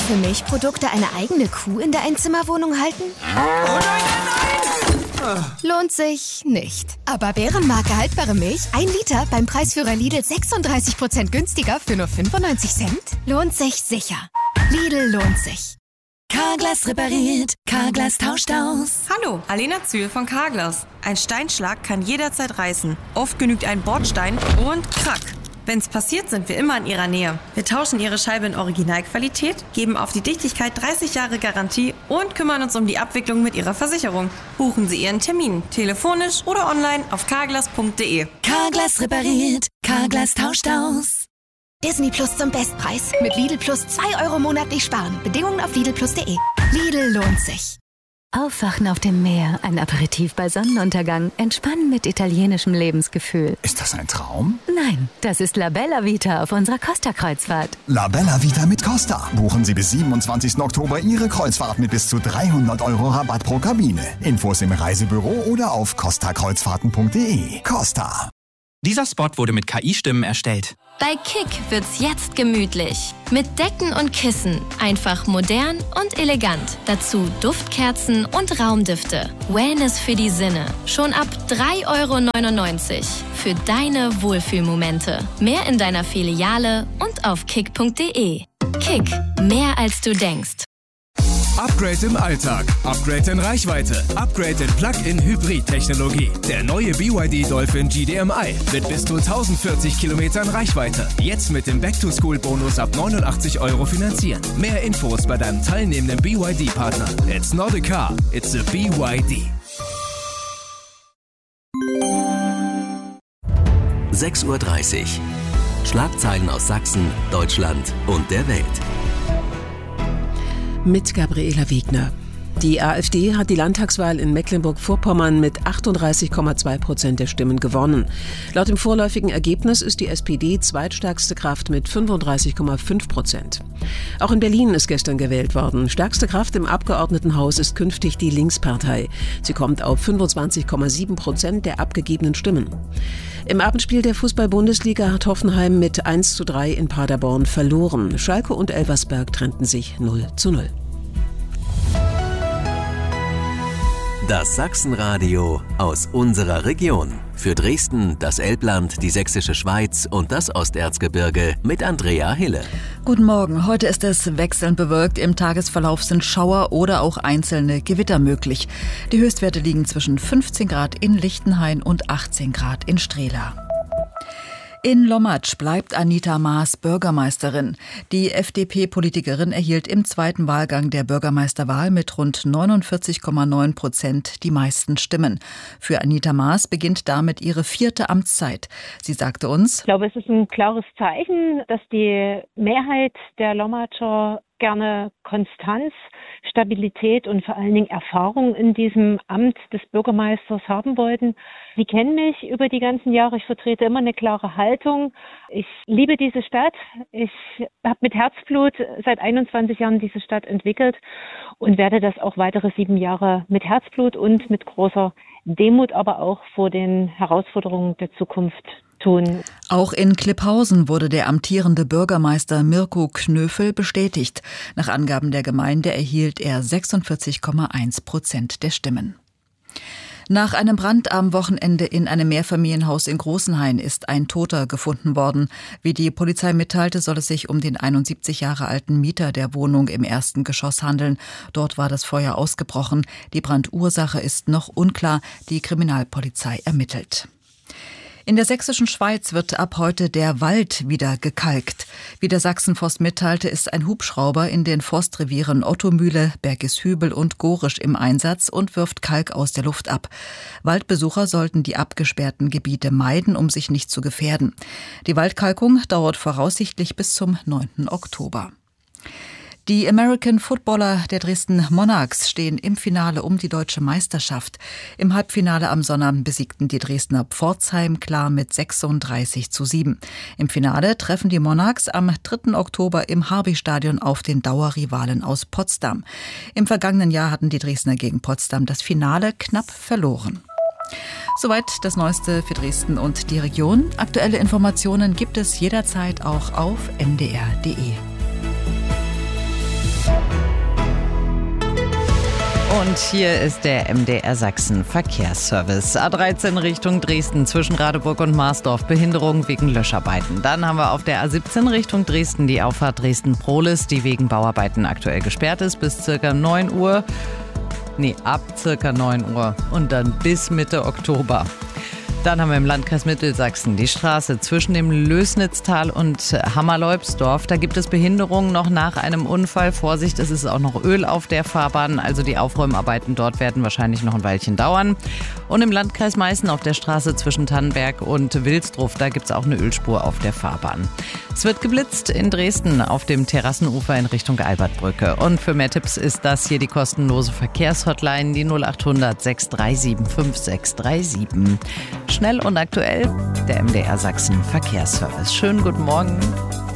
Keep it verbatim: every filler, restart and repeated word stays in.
für Milchprodukte eine eigene Kuh in der Einzimmerwohnung halten? Oh nein, nein, nein! Lohnt sich nicht. Aber Bärenmarke haltbare Milch, ein Liter beim Preisführer Lidl sechsunddreißig Prozent günstiger für nur fünfundneunzig Cent? Lohnt sich sicher. Lidl lohnt sich. Carglass repariert, Carglass tauscht aus. Hallo, Alena Zühl von Carglass. Ein Steinschlag kann jederzeit reißen. Oft genügt ein Bordstein und krack. Wenn's passiert, sind wir immer in Ihrer Nähe. Wir tauschen Ihre Scheibe in Originalqualität, geben auf die Dichtigkeit dreißig Jahre Garantie und kümmern uns um die Abwicklung mit Ihrer Versicherung. Buchen Sie Ihren Termin, telefonisch oder online auf carglass punkt de. Carglass repariert, Carglass tauscht aus. Disney Plus zum Bestpreis. Mit Lidl Plus zwei Euro monatlich sparen. Bedingungen auf lidl plus punkt de. Lidl lohnt sich. Aufwachen auf dem Meer, ein Aperitif bei Sonnenuntergang, entspannen mit italienischem Lebensgefühl. Ist das ein Traum? Nein, das ist La Bella Vita auf unserer Costa-Kreuzfahrt. La Bella Vita mit Costa. Buchen Sie bis siebenundzwanzigsten Oktober Ihre Kreuzfahrt mit bis zu dreihundert Euro Rabatt pro Kabine. Infos im Reisebüro oder auf costa kreuzfahrten punkt de. Costa. Dieser Spot wurde mit K I-Stimmen erstellt. Bei Kick wird's jetzt gemütlich. Mit Decken und Kissen. Einfach modern und elegant. Dazu Duftkerzen und Raumdüfte. Wellness für die Sinne. Schon ab drei Euro neunundneunzig. Für deine Wohlfühlmomente. Mehr in deiner Filiale und auf kick punkt de. Kick. Mehr als du denkst. Upgrade im Alltag, Upgrade in Reichweite, Upgrade in Plug-in-Hybrid-Technologie. Der neue B Y D Dolphin G D M I mit bis zu tausendvierzig Kilometern Reichweite. Jetzt mit dem Back-to-School-Bonus ab neunundachtzig Euro finanzieren. Mehr Infos bei deinem teilnehmenden B Y D-Partner. It's not a car, it's a B Y D. sechs Uhr dreißig. Schlagzeilen aus Sachsen, Deutschland und der Welt. Mit Gabriela Wegner. Die AfD hat die Landtagswahl in Mecklenburg-Vorpommern mit achtunddreißig Komma zwei Prozent der Stimmen gewonnen. Laut dem vorläufigen Ergebnis ist die S P D zweitstärkste Kraft mit fünfunddreißig Komma fünf Prozent. Auch in Berlin ist gestern gewählt worden. Stärkste Kraft im Abgeordnetenhaus ist künftig die Linkspartei. Sie kommt auf fünfundzwanzig Komma sieben Prozent der abgegebenen Stimmen. Im Abendspiel der Fußball-Bundesliga hat Hoffenheim mit eins zu drei in Paderborn verloren. Schalke und Elversberg trennten sich null zu null. Das Sachsenradio aus unserer Region. Für Dresden, das Elbland, die Sächsische Schweiz und das Osterzgebirge mit Andrea Hille. Guten Morgen. Heute ist es wechselnd bewölkt. Im Tagesverlauf sind Schauer oder auch einzelne Gewitter möglich. Die Höchstwerte liegen zwischen fünfzehn Grad in Lichtenhain und achtzehn Grad in Strehla. In Lommatsch bleibt Anita Maas Bürgermeisterin. Die F D P-Politikerin erhielt im zweiten Wahlgang der Bürgermeisterwahl mit rund neunundvierzig Komma neun Prozent die meisten Stimmen. Für Anita Maas beginnt damit ihre vierte Amtszeit. Sie sagte uns: Ich glaube, es ist ein klares Zeichen, dass die Mehrheit der Lommatscher gerne Konstanz, Stabilität und vor allen Dingen Erfahrung in diesem Amt des Bürgermeisters haben wollten. Sie kennen mich über die ganzen Jahre. Ich vertrete immer eine klare Haltung. Ich liebe diese Stadt. Ich habe mit Herzblut seit einundzwanzig Jahren diese Stadt entwickelt und werde das auch weitere sieben Jahre mit Herzblut und mit großer Demut, aber auch vor den Herausforderungen der Zukunft tun. Auch in Klipphausen wurde der amtierende Bürgermeister Mirko Knöfel bestätigt. Nach Angaben der Gemeinde erhielt er sechsundvierzig Komma eins Prozent der Stimmen. Nach einem Brand am Wochenende in einem Mehrfamilienhaus in Großenhain ist ein Toter gefunden worden. Wie die Polizei mitteilte, soll es sich um den einundsiebzig Jahre alten Mieter der Wohnung im ersten Geschoss handeln. Dort war das Feuer ausgebrochen. Die Brandursache ist noch unklar. Die Kriminalpolizei ermittelt. In der sächsischen Schweiz wird ab heute der Wald wieder gekalkt. Wie der Sachsenforst mitteilte, ist ein Hubschrauber in den Forstrevieren Ottomühle, Bergishübel und Gorisch im Einsatz und wirft Kalk aus der Luft ab. Waldbesucher sollten die abgesperrten Gebiete meiden, um sich nicht zu gefährden. Die Waldkalkung dauert voraussichtlich bis zum neunten Oktober. Die American Footballer der Dresden Monarchs stehen im Finale um die deutsche Meisterschaft. Im Halbfinale am Sonnabend besiegten die Dresdner Pforzheim klar mit sechsunddreißig zu sieben. Im Finale treffen die Monarchs am dritten Oktober im Harby-Stadion auf den Dauerrivalen aus Potsdam. Im vergangenen Jahr hatten die Dresdner gegen Potsdam das Finale knapp verloren. Soweit das Neueste für Dresden und die Region. Aktuelle Informationen gibt es jederzeit auch auf n d r punkt d e. Und hier ist der M D R Sachsen Verkehrsservice. A dreizehn Richtung Dresden zwischen Radeburg und Marsdorf. Behinderung wegen Löscharbeiten. Dann haben wir auf der A siebzehn Richtung Dresden die Auffahrt Dresden-Prohlis, die wegen Bauarbeiten aktuell gesperrt ist bis circa neun Uhr. Nee, ab circa neun Uhr und dann bis Mitte Oktober. Dann haben wir im Landkreis Mittelsachsen die Straße zwischen dem Lößnitztal und Hammerleubsdorf. Da gibt es Behinderungen noch nach einem Unfall. Vorsicht, es ist auch noch Öl auf der Fahrbahn. Also die Aufräumarbeiten dort werden wahrscheinlich noch ein Weilchen dauern. Und im Landkreis Meißen auf der Straße zwischen Tannenberg und Wilsdruf, da gibt es auch eine Ölspur auf der Fahrbahn. Es wird geblitzt in Dresden auf dem Terrassenufer in Richtung Albertbrücke. Und für mehr Tipps ist das hier die kostenlose Verkehrshotline, die null acht hundert sechs drei sieben fünf sechs drei sieben. Schnell und aktuell, der M D R Sachsen Verkehrsservice. Schönen guten Morgen.